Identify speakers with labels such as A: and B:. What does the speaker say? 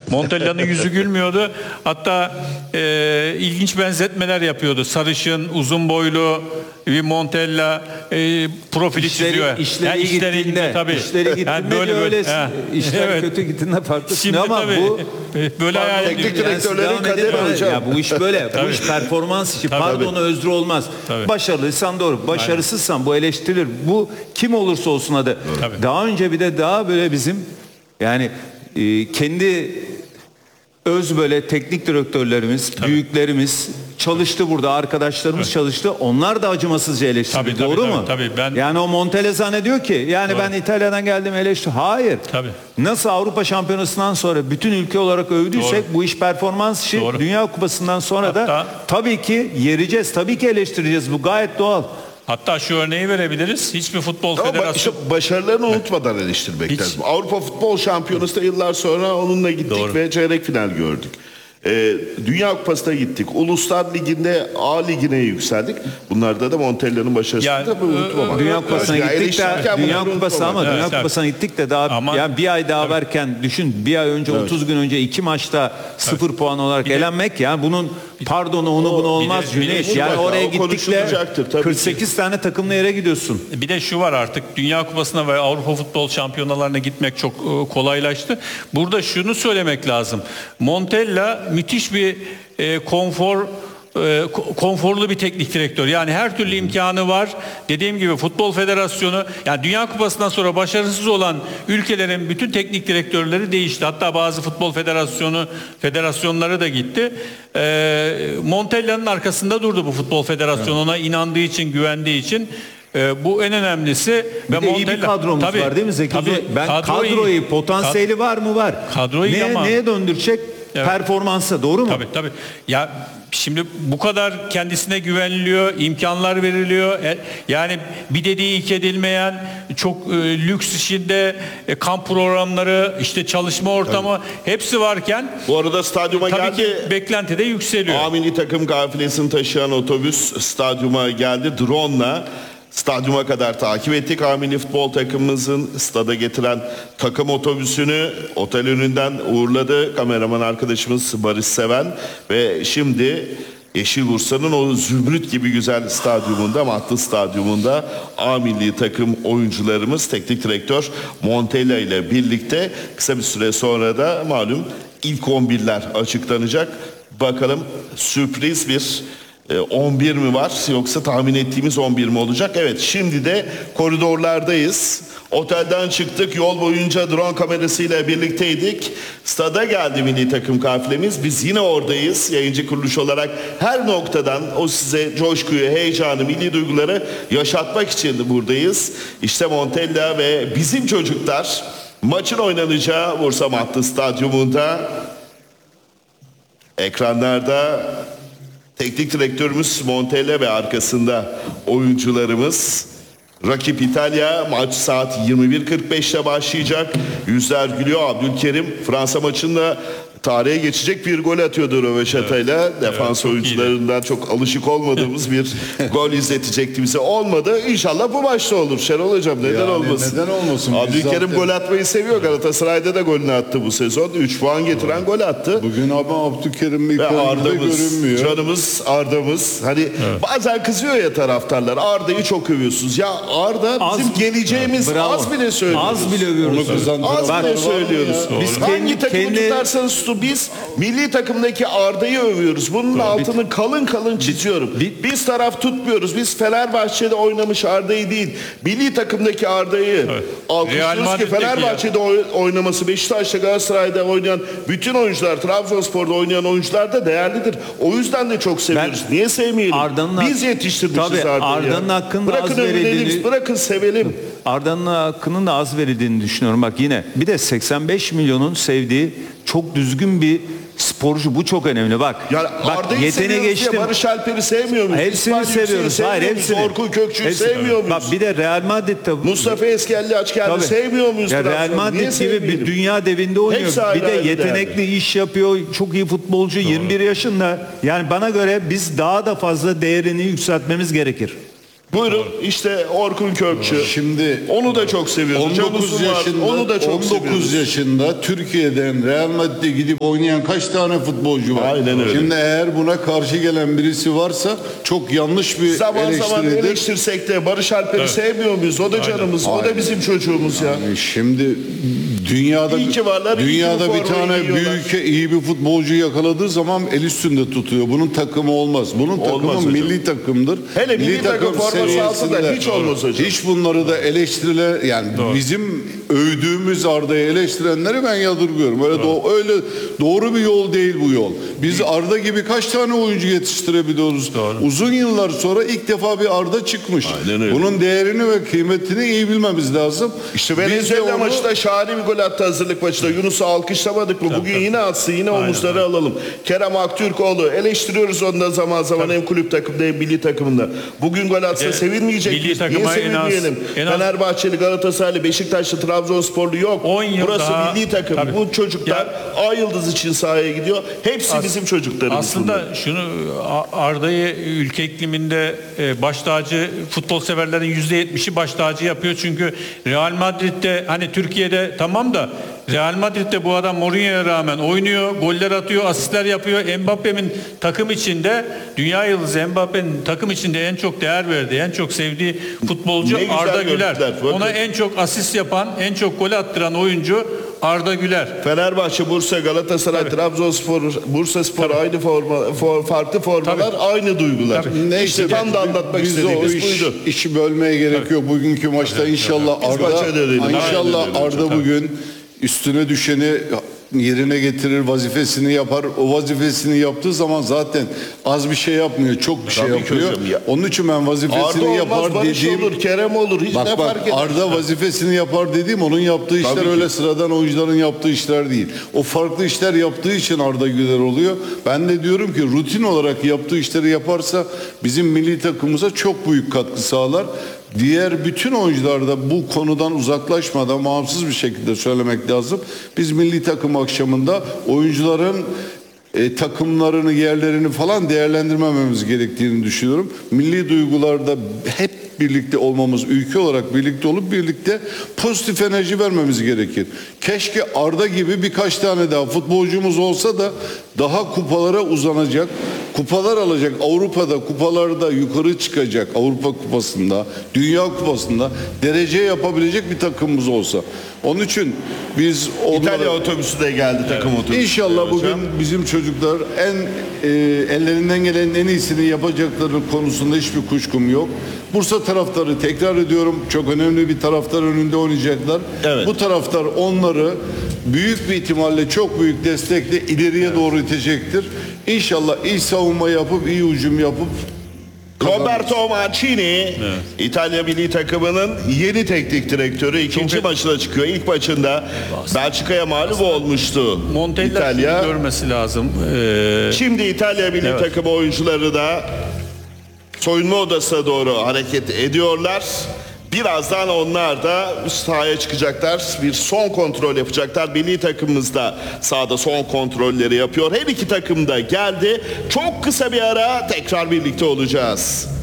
A: Montella'nın yüzü gülmüyordu. Hatta ilginç benzetmeler yapıyordu. Sarışın, uzun boylu bir Montella profili çiziyor.
B: İşleri gittiğinde,
A: tabii.
B: İşleri gittiğinde
A: Yani böyle
B: öyle,
A: işler
B: evet. Kötü gittiğinde farklı.
A: Şimdi
B: ama
A: tabii,
B: bu
A: böyle hayal
C: teknik direktörlerin kaderi hocam.
B: Ya bu iş böyle. Bu iş performans işi. Pardonu özrü olmaz.
A: Tabii.
B: Başarılıysan doğru. Başarısızsan bu eleştirilir. Bu kim olursa olsun adı.
A: Tabii.
B: Daha önce bir de daha böyle bizim yani kendi öz böyle teknik direktörlerimiz, büyüklerimiz çalıştı burada. Arkadaşlarımız çalıştı. Onlar da acımasızca eleştirdi.
A: Tabii,
B: doğru mu?
A: Tabii, ben...
B: Yani o Montella zannediyor ki yani
A: Doğru.
B: ben İtalya'dan geldim eleştiri. Hayır.
A: Tabii.
B: Nasıl Avrupa Şampiyonası'ndan sonra bütün ülke olarak övdüysek
A: Doğru.
B: bu iş performans işi.
A: Doğru.
B: Dünya Kupası'ndan sonra da tabii ki yereceğiz. Tabii ki eleştireceğiz. Bu gayet doğal.
A: Hatta şu örneği verebiliriz. Hiçbir futbol
C: Ama
A: federasyonu...
C: işte başarılarını unutmadan eleştirmek lazım. Avrupa Futbol Şampiyonası'nda yıllar sonra onunla gittik
A: Doğru.
C: ve çeyrek final gördük. Dünya Kupası'na gittik. Uluslar Ligi'nde A Ligi'ne yükseldik. Bunlarda da Montella'nın başarısını
A: Yani,
C: tabii unutmamak.
B: Dünya Kupası'na gittik de Dünya Kupası ama
A: Evet,
B: Dünya
A: evet.
B: Kupası'na gittik de daha
A: Ama-
B: yani bir ay daha verken düşün bir ay önce 30 gün önce 2 maçta 0 puan olarak
A: Bir de-
B: elenmek yani bunun pardonu onu bunu olmaz
A: bir de
B: Cüneyt. Yani
C: mutlaka
B: oraya
C: o
B: gittik de
C: konuşulacaktır tabii
B: 48 tane takımla yere gidiyorsun.
A: Bir de şu var, artık Dünya Kupası'na ve Avrupa Futbol Şampiyonalarına gitmek çok kolaylaştı. Burada şunu söylemek lazım. Montella müthiş bir konforlu bir teknik direktör. Yani her türlü imkanı var. Dediğim gibi Futbol Federasyonu, yani Dünya Kupası'ndan sonra başarısız olan ülkelerin bütün teknik direktörleri değişti. Hatta bazı futbol federasyonları da gitti. Montella'nın arkasında durdu bu Futbol Federasyonu. Ona inandığı için, güvendiği için. Bu en önemlisi.
B: Bir de iyi bir kadromuz var değil mi Zeki? Kadroyu, potansiyeli var mı? Var.
A: Kadroyu ama...
B: Neye döndürecek?
A: Evet.
B: Performansa, doğru mu?
A: Tabii. Ya şimdi bu kadar kendisine güveniliyor, imkanlar veriliyor. Yani bir dediği iki edilmeyen, çok lüks içinde kamp programları, işte çalışma ortamı hepsi varken
C: Bu arada stadyuma
A: tabii
C: geldi.
A: ki beklenti de yükseliyor.
C: A milli takım kafilesini taşıyan otobüs stadyuma geldi. Drone'la stadyuma kadar takip ettik. A milli futbol takımımızın stada getiren takım otobüsünü otel önünden uğurladı kameraman arkadaşımız Barış Seven ve şimdi Yeşilbursa'nın o zümrüt gibi güzel stadyumunda, Mahtlı Stadyumunda A milli takım oyuncularımız teknik direktör Montella ile birlikte kısa bir süre sonra da malum ilk 11'ler açıklanacak. Bakalım sürpriz bir 11 mi var yoksa tahmin ettiğimiz 11 mi olacak? Evet, şimdi de koridorlardayız. Otelden çıktık, yol boyunca drone kamerasıyla birlikteydik. Stada geldi milli takım kafilemiz. Biz yine oradayız. Yayıncı kuruluş olarak her noktadan o size coşkuyu, heyecanı, milli duyguları yaşatmak için buradayız. İşte Montella ve bizim çocuklar maçın oynanacağı Bursa Mahtlı Stadyumunda ekranlarda teknik direktörümüz Montella ve arkasında oyuncularımız. Rakip İtalya, maç saat 21.45'te başlayacak. Yüzler gülüyor. Abdülkerim Fransa maçında tarihe geçecek bir gol atıyordu röveşatayla. Defans oyuncularından çok alışık olmadığımız bir gol izletecekti bize. Olmadı. İnşallah bu maçta olur. Şenol Hocam neden olmasın?
D: Neden olmasın?
C: Abdülkerim gol atmayı seviyor. Galatasaray'da da golünü attı bu sezon. 3 puan getiren gol attı.
D: Bugün ama Abdülkerim ilk
C: Ve
D: oyunda
C: Arda'mız,
D: görünmüyor.
C: canımız Arda'mız. Hani bazen kızıyor ya taraftarlar. Arda'yı çok övüyorsunuz. Ya Arda bizim geleceğimiz,
B: Bravo.
C: az bile söylüyoruz.
B: Az bile övüyoruz.
D: Onu kızan
C: Az
D: taraftar
C: bile
D: var
C: söylüyoruz.
D: ya.
C: Biz
B: Doğru.
C: hangi takımı
B: kendi-
C: tutarsanız tutun biz milli takımdaki Arda'yı övüyoruz. Bunun altını kalın kalın çiziyorum. Biz taraf tutmuyoruz. Biz Fenerbahçe'de oynamış Arda'yı değil. Milli takımdaki Arda'yı
A: Real
C: alkışlıyoruz ki
A: Madrid'deki
C: Fenerbahçe'de oynaması, Beşiktaş'ta, Galatasaray'da oynayan bütün oyuncular, Trabzonspor'da oynayan oyuncular da değerlidir. O yüzden de çok seviyoruz. Niye sevmeyelim? Biz yetiştirmişiz
B: Tabii,
C: Arda'yı.
B: Arda'nın hakkında
C: bırakın
B: az
C: övünelim,
B: verildiğini-
C: bırakın sevelim.
B: Arda'nın hakkının da az verildiğini düşünüyorum. Bak yine bir de 85 milyonun sevdiği çok düzgün bir sporcu, bu çok önemli. Bak
C: Yani Arda'yı
B: yeteneğe
C: seviyoruz
B: geçtim.
C: diye Barış Alper'i sevmiyor muyuz?
B: Hepsini
C: İsmail Yüksek'i
B: seviyoruz. Hayır,
C: sevmiyor muyuz?
B: hepsini.
C: Orkun Kökçü'yü
B: Hepsini.
C: sevmiyor muyuz?
B: Bak bir de Real Madrid'de
C: Mustafa Eskelli Açkel'i
B: Tabii.
C: sevmiyor muyuz?
B: Ya Real
C: Trabzon'u? Niye
B: Madrid gibi
C: sevmeyelim?
B: bir dünya devinde oynuyor.
C: Hepsi ayrı
B: Bir de
C: ayrı
B: yetenekli
C: değerli.
B: iş yapıyor. Çok iyi futbolcu. 21 yaşında. Yani bana göre biz daha da fazla değerini yükseltmemiz gerekir.
C: Buyurun işte Orkun Kökçü.
D: Şimdi
C: Onu da çok seviyoruz.
D: 19 yaşında,
C: Onu da çok
D: 19
C: seviyoruz.
D: yaşında Türkiye'den Real Madrid'e gidip oynayan kaç tane futbolcu var?
C: Aynen öyle.
D: Şimdi eğer buna karşı gelen birisi varsa çok yanlış bir
C: Zaman zaman
D: eleştiridir.
C: eleştirsek de Barış Alper'i sevmiyor muyuz? O da canımız, o da bizim çocuğumuz ya.
D: Şimdi dünyada
C: İyi ki varlar, iyi ki
D: dünyada
C: bu
D: bir
C: formayı
D: tane
C: giyiyorlar.
D: büyük iyi bir futbolcu yakaladığı zaman el üstünde tutuyor. Bunun takımı olmaz. Bunun takımı
C: hocam.
D: milli takımdır.
C: Hele milli takım forması altında hiç olmaz hocam.
D: Hiç bunları da eleştiriler yani bizim övdüğümüz Arda'yı eleştirenleri ben yadırgıyorum. Öyle doğru bir yol değil bu yol. Biz Arda gibi kaç tane oyuncu yetiştirebiliyoruz? Uzun yıllar sonra ilk defa bir Arda çıkmış.
C: Aynen öyle.
D: Bunun değerini ve kıymetini iyi bilmemiz lazım.
C: İşte
D: Biz de
C: Venezuela
D: onu-
C: maçında şahane bir gol attı hazırlık maçında. Yunus'u alkışlamadık mı? Bugün yine atsın, yine omuzları alalım. Kerem Aktürkoğlu eleştiriyoruz onu da zaman zaman hem kulüp takımda hem milli takımda. Bugün gol atsa sevinmeyecek
A: milli
C: miyiz? Niye
A: takıma en az-
C: sevinmeyelim?
A: en az-
C: Fenerbahçeli, Galatasaraylı, Beşiktaşlı, Trabzonsporlu yok.
A: 10 yıl
C: Burası
A: daha-
C: milli takım.
A: Tabii.
C: Bu çocuklar Ay Yıldız için sahaya gidiyor. Hepsi bizim çocuklarımız. bunlar.
A: Aslında şunu Arda'yı ülke ikliminde baş tacı, futbol severlerin %70'i baş tacı yapıyor. Çünkü Real Madrid'de hani Türkiye'de tamam da Real Madrid'de bu adam Mourinho'ya rağmen oynuyor, goller atıyor, asistler yapıyor. Mbappe'nin takım içinde, dünya yıldızı Mbappe'nin takım içinde en çok değer verdiği, en çok sevdiği futbolcu
C: Ne güzel
A: Arda Güler.
C: gördüler. Bakın.
A: Ona en çok asist yapan, en çok gol attıran oyuncu Arda Güler.
C: Fenerbahçe, Bursa, Galatasaray, Trabzonspor, Bursaspor aynı farklı formalar, aynı duygular. İşte tam da anlatmak
D: biz de o
C: istediğimiz buydu.
D: işi bölmeye gerek yok. Bugünkü maçta inşallah
C: Biz maça dönelim. Aynen
D: inşallah
C: öyle
D: Arda bugün üstüne düşeni yerine getirir, vazifesini yapar. O vazifesini yaptığı zaman zaten az bir şey yapmıyor, çok bir şey
C: Tabii ki
D: yapıyor.
C: hocam ya.
D: Onun için ben vazifesini
C: Arda olmaz,
D: yapar
C: Barış
D: dediğim
C: olur, Kerem olur. Hiç ne
D: Bak
C: fark eder?
D: Arda vazifesini yapar dediğim onun yaptığı işler
C: ki.
D: öyle sıradan oyuncuların yaptığı işler değil. O farklı işler yaptığı için Arda Güler oluyor. Ben de diyorum ki rutin olarak yaptığı işleri yaparsa bizim milli takımımıza çok büyük katkı sağlar. Diğer bütün oyuncular da bu konudan uzaklaşmadan bağımsız bir şekilde söylemek lazım. Biz milli takım akşamında oyuncuların takımlarını, yerlerini falan değerlendirmememiz gerektiğini düşünüyorum. Milli duygularda hep birlikte olmamız, ülke olarak birlikte olup birlikte pozitif enerji vermemiz gerekir. Keşke Arda gibi birkaç tane daha futbolcumuz olsa da daha kupalara uzanacak, kupalar alacak, Avrupa'da kupalarda yukarı çıkacak, Avrupa Kupası'nda, Dünya Kupası'nda derece yapabilecek bir takımımız olsa. Onun için biz
C: İtalya otobüsü de geldi, takım otobüsü.
D: İnşallah bugün
C: hocam.
D: bizim çocuklar ellerinden gelenin en iyisini yapacakları konusunda hiçbir kuşkum yok. Bursa taraftarı tekrar ediyorum çok önemli bir taraftar önünde oynayacaklar.
C: Evet.
D: Bu taraftar onları büyük bir ihtimalle çok büyük destekle ileriye doğru itecektir. İnşallah iyi savunma yapıp iyi hücum yapıp
C: Roberto Mancini, İtalya milli takımının yeni teknik direktörü, ikinci maçına çıkıyor. İlk maçında Belçika'ya mağlup olmuştu
A: Montella
C: İtalya.
A: görmesi lazım.
C: Şimdi İtalya milli takımı oyuncuları da soyunma odasına doğru hareket ediyorlar. Birazdan onlar da sahaya çıkacaklar. Bir son kontrol yapacaklar. Milli takımımız da sahada son kontrolleri yapıyor. Her iki takım da geldi. Çok kısa bir ara tekrar birlikte olacağız.